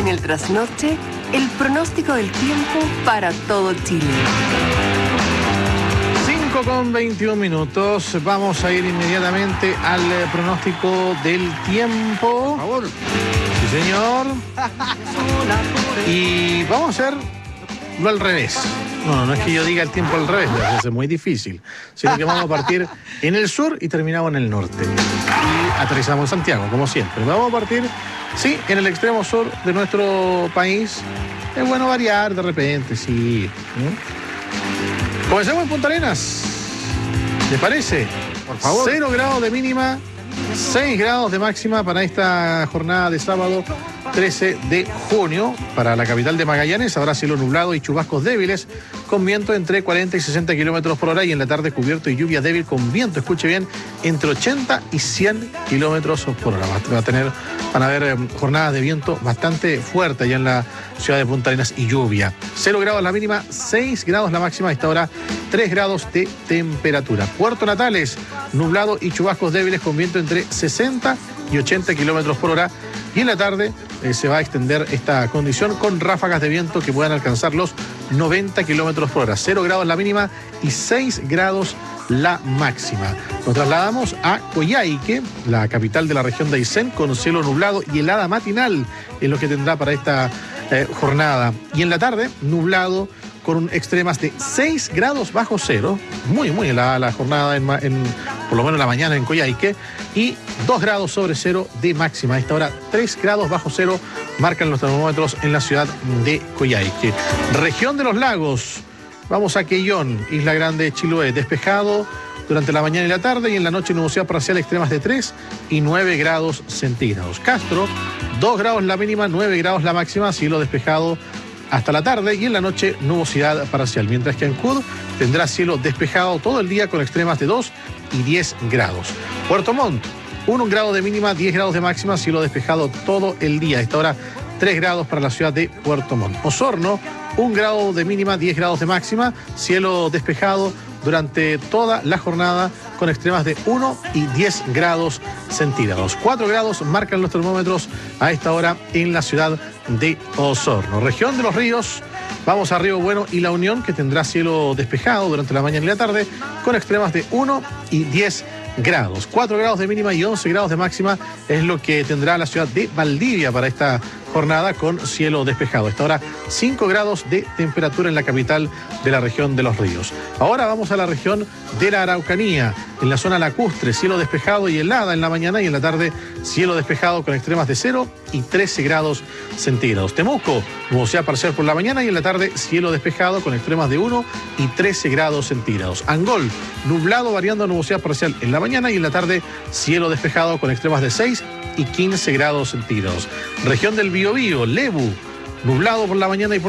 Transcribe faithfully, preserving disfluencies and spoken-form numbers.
En el trasnoche, el pronóstico del tiempo para todo Chile. cinco con veintiún minutos. Vamos a ir inmediatamente al eh, pronóstico del tiempo. Por favor. Sí, señor. Y vamos a hacerlo al revés. No, no, no es que yo diga el tiempo al revés, es muy difícil. Sino que vamos a partir en el sur y terminamos en el norte. Y aterrizamos en Santiago, como siempre. Vamos a partir, sí, en el extremo sur de nuestro país. Es bueno variar de repente, sí. ¿Mm? Comencemos en Punta Arenas. ¿Les parece? Por favor. Cero grados de mínima, seis grados de máxima para esta jornada de sábado trece de junio. Para la capital de Magallanes habrá cielo nublado y chubascos débiles con viento entre cuarenta y sesenta kilómetros por hora, y en la tarde cubierto y lluvia débil con viento, escuche bien, entre ochenta y cien kilómetros por hora. Va a tener, van a haber eh, jornadas de viento bastante fuerte allá en la ciudad de Punta Arenas y lluvia. cero grados la mínima, seis grados la máxima, a esta hora tres grados de temperatura. Puerto Natales, nublado y chubascos débiles con viento entre sesenta y ochenta kilómetros por hora, y en la tarde eh, se va a extender esta condición con ráfagas de viento que puedan alcanzar los noventa kilómetros por hora. cero grados la mínima y seis grados la máxima. Nos trasladamos a Coyhaique, la capital de la región de Aysén, con cielo nublado y helada matinal es lo que tendrá para esta eh, jornada. Y en la tarde, nublado con extremas de seis grados bajo cero, muy, muy helada la jornada, en, en, por lo menos la mañana en Coyhaique, y dos grados sobre cero de máxima. A esta hora, tres grados bajo cero marcan los termómetros en la ciudad de Coyhaique. Región de los lagos, vamos a Quellón, Isla Grande, Chiloé, despejado durante la mañana y la tarde, y en la noche nubosidad parcial, extremas de tres y nueve grados centígrados. Castro, dos grados la mínima, nueve grados la máxima, cielo despejado hasta la tarde, y en la noche nubosidad parcial, mientras que Ancud tendrá cielo despejado todo el día con extremas de dos y diez grados. Puerto Montt, uno grado de mínima, diez grados de máxima, cielo despejado todo el día. A esta hora, tres grados para la ciudad de Puerto Montt. Osorno, un grado de mínima, diez grados de máxima, cielo despejado durante toda la jornada con extremas de uno y diez grados centígrados. cuatro grados marcan los termómetros a esta hora en la ciudad de Osorno. Región de los ríos, vamos a Río Bueno y La Unión, que tendrá cielo despejado durante la mañana y la tarde con extremas de uno y diez grados. cuatro grados de mínima y once grados de máxima es lo que tendrá la ciudad de Valdivia para esta jornada con cielo despejado. A esta hora, cinco grados de temperatura en la capital de la región de los ríos. Ahora vamos a la región de la Araucanía, en la zona lacustre, cielo despejado y helada en la mañana, y en la tarde cielo despejado con extremas de cero y trece grados centígrados. Temuco, nubosidad parcial por la mañana, y en la tarde cielo despejado con extremas de uno y trece grados centígrados. Angol, nublado variando a nubosidad parcial en la mañana, y en la tarde cielo despejado con extremas de seis y quince grados centígrados. Región del Biobío, Lebu, nublado por la mañana y por